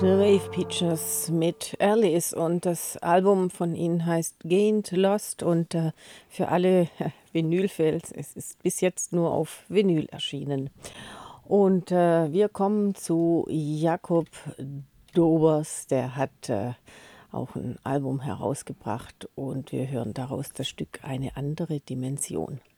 The Wave Pictures mit Alice und das Album von ihnen heißt Gained Lost und für alle Vinylfans, es ist bis jetzt nur auf Vinyl erschienen. Und wir kommen zu Jakob Dobers, der hat auch ein Album herausgebracht und wir hören daraus das Stück Eine andere Dimension.